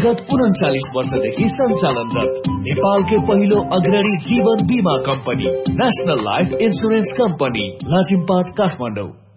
विगत 39 वर्षदेखि सञ्चालनरत नेपालकै पहिलो अग्रणी जीवन बीमा company national life insurance company, Lazimpat, Kathmandu.